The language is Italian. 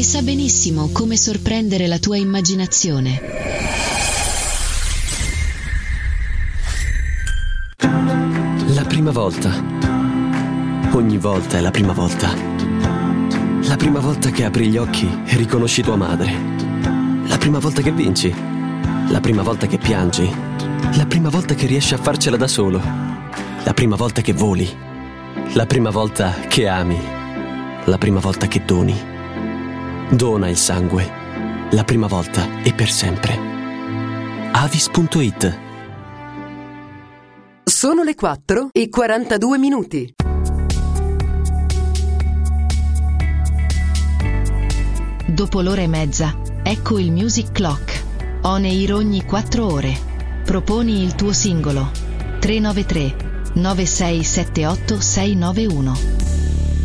e sa benissimo come sorprendere la tua immaginazione. La prima volta. Ogni volta è la prima volta. La prima volta che apri gli occhi e riconosci tua madre. La prima volta che vinci. La prima volta che piangi. La prima volta che riesci a farcela da solo. La prima volta che voli. La prima volta che ami. La prima volta che doni. Dona il sangue. La prima volta e per sempre. Avis.it. Sono le 4:42. Dopo l'ora e mezza, ecco il Music Clock. On air ogni 4 ore. Proponi il tuo singolo. 393 9678 691.